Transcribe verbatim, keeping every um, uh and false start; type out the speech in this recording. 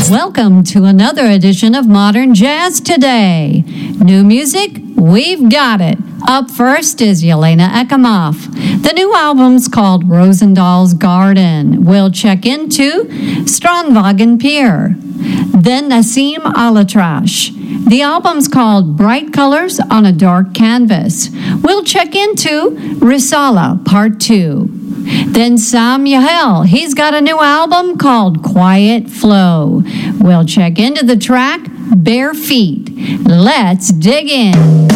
Welcome to another edition of Modern Jazz Today. New music? We've got it. Up first is Yelena Ekimov. The new album's called Rosendal's Garden. We'll check into Strandwagen Pier. Then Nassim Alatrash. The album's called Bright Colors on a Dark Canvas. We'll check into Risala Part two. Then Sam Yahel, he's got a new album called Quiet Flow. We'll check into the track Bare Feet. Let's dig in.